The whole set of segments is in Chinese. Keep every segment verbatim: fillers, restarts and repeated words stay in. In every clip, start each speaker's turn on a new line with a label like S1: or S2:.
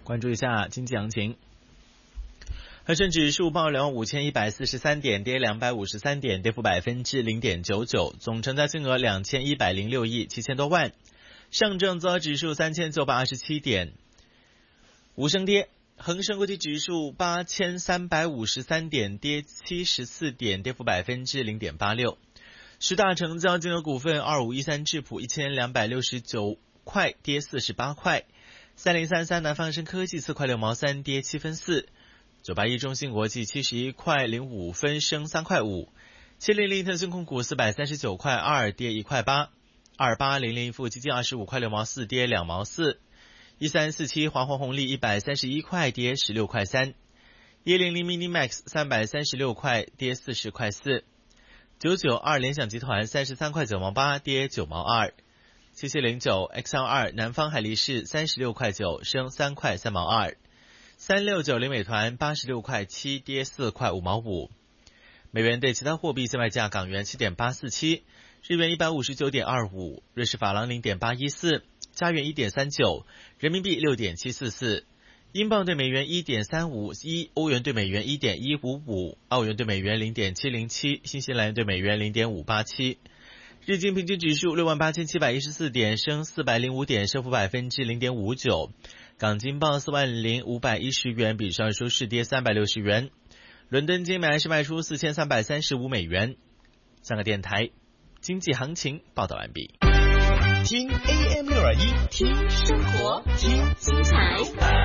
S1: 关注一下经济行情。恒生指数报两万五千一百四十三点，跌两百五十三点，跌幅百分之零点九九，总成交金额两千一百零六亿七千多万。上证综合指数三千九百二十七点，无升跌。恒生国际指数八千三百五十三点，跌七十四点，跌幅百分之零点八六。十大成交金额股份：二五一三智普一千两百六十九块，跌四十八块；三零三三南方生科技四块六毛三，跌七分四；九八一中信国际七十一块零五分，升三块五；七零零腾讯控股四百三十九块二，跌一块八；二八零零富基金二十五块六毛四，跌两毛四；一三四七华华红利一百三十一块，跌十六块三；一零零 Minimax 三百三十六块，跌四十块四；九九二联想集团三十三块九毛八，跌九毛二；七七零九 X L 二南方海力士三十六块九，升三块三毛二；三六九零美团八十六块七，跌四块五毛五。美元对其他货币现卖价：港元七点八四七，日元一百五十九点二五，瑞士法郎零点八一四，加元一点三九，人民币六点七四四，英镑对美元一点三五一，欧元对美元一点一五五，澳元对美元零点七零七，新西兰元对美元零点五八七。日经平均指数六万八千七百一十四点，升四百零五点，升幅百分之零点五九。港金报四万零五百一十元，比上收市跌三百六十元。伦敦金买是卖出四千三百三十五美元。香港电台经济行情报道完毕。
S2: 听 A M 六二一，
S3: 听生活，
S2: 听
S3: 精彩，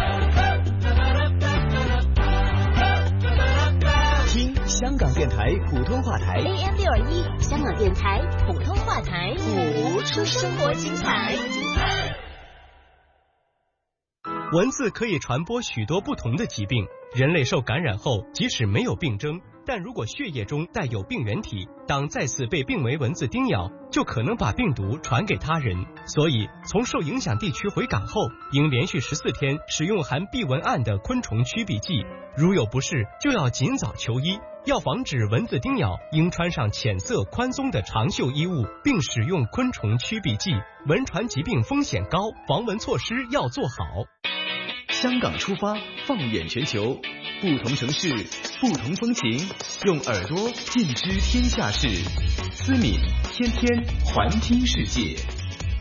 S2: 听香港电台普通话台
S3: A M 六二一，香港电台普通话台，
S2: 谱
S3: 出生活精彩。
S4: 蚊子可以传播许多不同的疾病，人类受感染后，即使没有病征，但如果血液中带有病原体，当再次被病危蚊子叮咬，就可能把病毒传给他人。所以，从受影响地区回港后，应连续十四天使用含避蚊胺的昆虫驱避剂，如有不适，就要尽早求医。要防止蚊子叮咬，应穿上浅色宽松的长袖衣物，并使用昆虫驱避剂。蚊传疾病风险高，防蚊措施要做好。
S2: 香港出发，放眼全球，不同城市，不同风情，用耳朵尽知天下事。思敏天天环听世界。